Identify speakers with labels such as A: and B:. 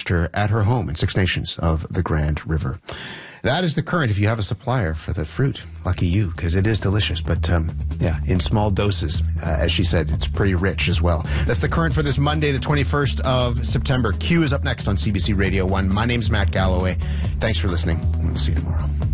A: harvester at her home in Six Nations of the Grand River. That is the current if you have a supplier for the fruit. Lucky you, because it is delicious. But, in small doses. As she said, it's pretty rich as well. That's the current for this Monday, the 21st of September. Q is up next on CBC Radio 1. My name's Matt Galloway. Thanks for listening. We'll see you tomorrow.